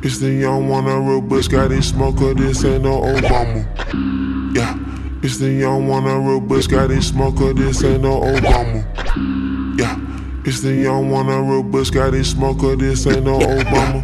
It's the young one, a real bush, got it smoker, this ain't no Obama. Yeah, it's the young one, a real bush, got it smoker, this ain't no Obama. Yeah, it's the young one, a real bush, got it smoker, this ain't no Obama.